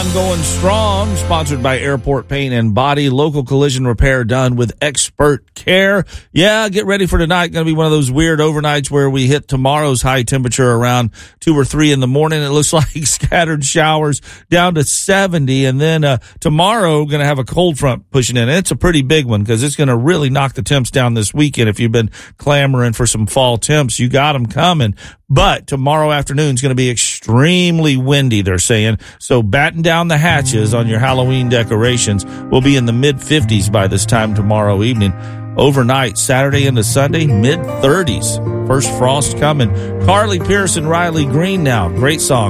Going strong, sponsored by Airport Paint and Body, local collision repair done with expert care. Yeah, get ready for tonight. Going to be one of those weird overnights where we hit tomorrow's high temperature around 2 or 3 in the morning. It looks like scattered showers down to 70. And then tomorrow, going to have a cold front pushing in. And it's a pretty big one because it's going to really knock the temps down this weekend. If you've been clamoring for some fall temps, you got them coming. But tomorrow afternoon is going to be extremely windy, they're saying. So batten down the hatches on your Halloween decorations. We'll be in the mid-50s by this time tomorrow evening. Overnight, Saturday into Sunday, mid-30s. First frost coming. Carly Pearson, Riley Green now. Great song.